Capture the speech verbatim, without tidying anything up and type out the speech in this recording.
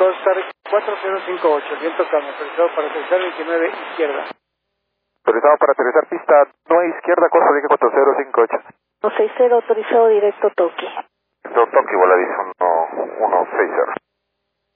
Costa Rica cuatro cero cinco ocho, viento calmo, autorizado para aterrizar veintinueve izquierda. Autorizado para aterrizar pista nueve izquierda, Costa Rica cuatro cero cinco ocho. uno seis cero, autorizado directo Toki. Directo Toki, Volaris uno seis cero.